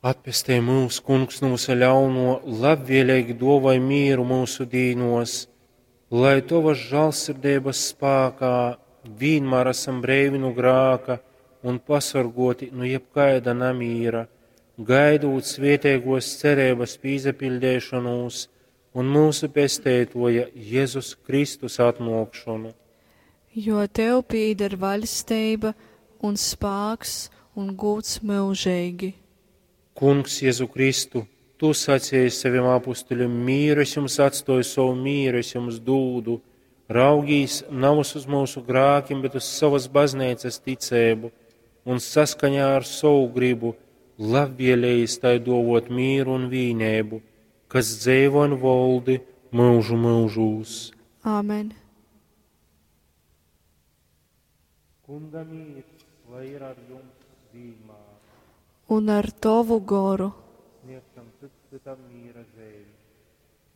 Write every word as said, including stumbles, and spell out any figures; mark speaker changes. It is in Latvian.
Speaker 1: Atpestē mūs, Kungs, no mūsu ļauno, labvēlīgi dovai mieru mūsu dīnos, lai Tavas žēlsirdības spēkā vienmēr esam brīvi no grāka un pasargoti no jebkaida namīra, gaidot svētīgos cerības pīzapildēšanos un mūsu pestētoja Jēzus Kristus atnākšanu.
Speaker 2: Jo Tev pīder vaļstība un spēks un gods mūžīgi.
Speaker 1: Kungs, Jēzu Kristu, Tu sacīji saviem apustuļiem: mīru es jums atstāju, savu mīru es jums dūdu, raugīs nav uz mūsu grākiem, bet uz savas baznīcas ticību, un saskaņā ar savu gribu labvēlējis tai dovot mīru un vienību, kas dzīvo un valdi mūžu mūžūs.
Speaker 2: Āmen.
Speaker 1: Kunga mīrs, lai ir ar jums vienmēr.
Speaker 2: Un ar Tavu goru.
Speaker 1: Sniegtam cits citam mīra zēļu.